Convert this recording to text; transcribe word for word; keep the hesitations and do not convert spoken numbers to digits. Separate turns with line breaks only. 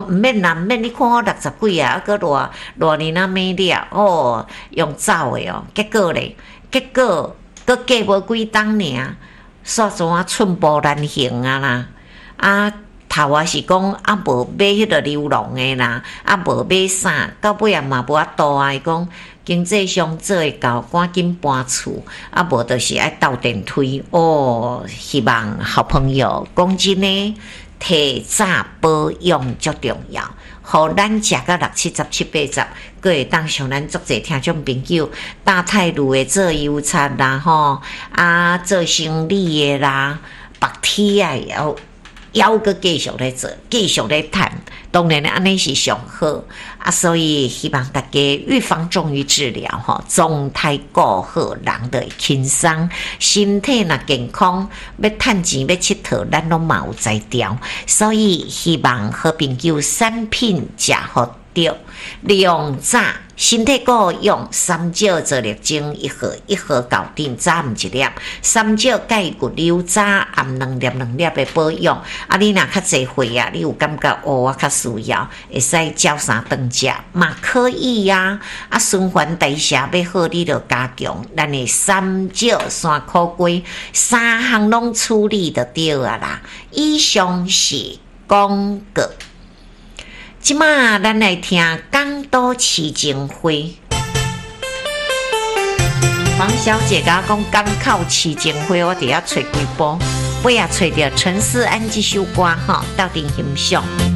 毋免啦，毋免你看我六十几啊，啊个偌偌年啊买了哦，用走的哦，结果咧，结果佮过无几冬尔，煞怎啊寸步难行啊啦，啊！头啊是讲啊无买迄个流浪的啦，啊无买啥，到尾啊嘛无法度啊，伊讲经济上做会到，赶紧搬厝，啊无就是爱斗电梯哦。希望好朋友讲真诶，提早保养足重要，互咱食到六七十、七八十，佫会当像咱足侪听众朋友，大太路诶做油漆啦吼，啊做生理诶啦，白铁啊要。还阁继续咧做，继续咧趁，当然咧安尼是上好啊！所以希望大家预防重于治疗吼，状态顾好，人就会轻松，身体若健康，要趁钱要佚佗，咱拢嘛有才调。所以希望好朋友产品食好着，量早身体顾用三焦做力精一盒，一盒搞定，早毋一粒，三焦钙骨溜早暗两粒两粒的保养。啊，你若较侪岁啊，你有感觉哦，我较需要，会使照三顿食嘛可以呀、啊。啊，循环代谢要好，你就加强咱的三焦三苦瓜，三项拢处理就对啊啦。以上是广告。即马咱来听港都市情会。黄小姐甲我讲港口市情会，我伫遐找几部，尾也找着陈思安这首歌吼，到底欣赏。